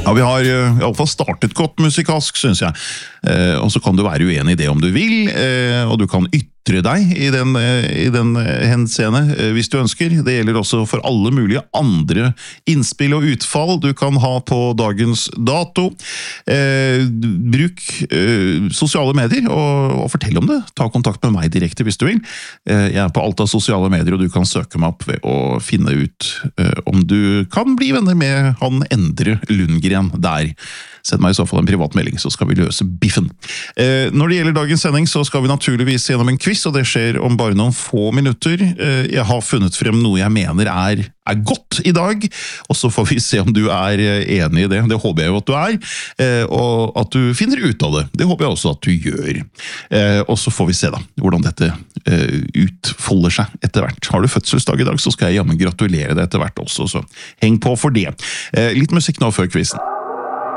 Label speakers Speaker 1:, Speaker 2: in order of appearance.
Speaker 1: Ja, vi har I alle fall startet godt musikalsk, synes jeg. Og så kan du være uenig I det om du vil, og du kan ytre deg I den henseende, hvis du ønsker. Det gjelder også for alle mulige andre innspill og utfall du kan ha på dagens dato. Bruk sosiale medier og fortell om det. Ta kontakt med meg direkte hvis du vil. Jeg på alt av sosiale medier, og du kan søke meg opp ved å finne ut om du kan bli venner med han Endre Lundgren der. Send meg I så fall en privat melding, så skal vi løse biffen. Når det gjelder dagens sending, så skal vi naturligvis gjennom en quiz, og det skjer om bare noen få minutter. Jeg har funnet frem noe jeg mener er godt I dag, og så får vi se om du enig I det. Det håper jeg jo at du og at du finner ut av det. Det håper jeg også at du gjør. Og så får vi se da, hvordan dette utfolder seg etter hvert. Har du fødselsdag I dag, så skal jeg jammen gratulere deg etter hvert også, så heng på for det. Litt musikk nå før quizen.